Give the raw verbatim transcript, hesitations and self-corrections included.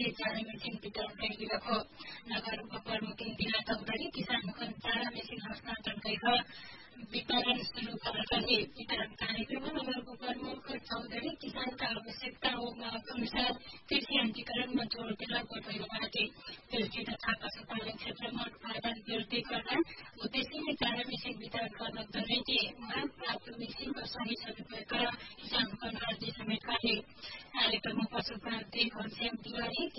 चारा मेसिन वितरण गरिएको नगर उपप्रमुख इन्दिरा चौधरी किसान मुखन चारा मेसिन हस्तान्तरण गरेका वितरण शुरू गर्ने वितरण कार्यक्रममा नगर उपप्रमुख चौधरी किसानका आवश्यकता अनुसार कृषि यान्त्रिकरणमा जोड़ दिन गर्नुभएको बाटे कृषि तथा पशुपालन क्षेत्रमा उत्पादन वृद्धि गर्न उद्देश्यले चारा मेसिन वितरण गर्न गइरहेको माग प्राप्त मेसिनको सही सदुपयोग र किसान मुखन अर्जी समेत गरे कार्यक्रममा पशुप्रान्ति घनश्याम तिवारी